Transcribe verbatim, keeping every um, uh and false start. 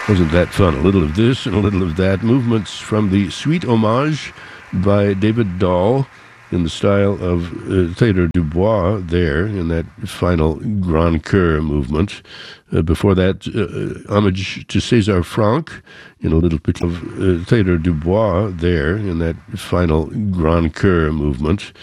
Wasn't that fun? A little of this and a little of that. Movements from the Suite Hommage by David Dahl in the style of uh, Theodore Dubois there in that final Grand Coeur movement. Uh, before that, uh, homage to César Franck in a little bit of uh, Theodore Dubois there in that final Grand Coeur movement.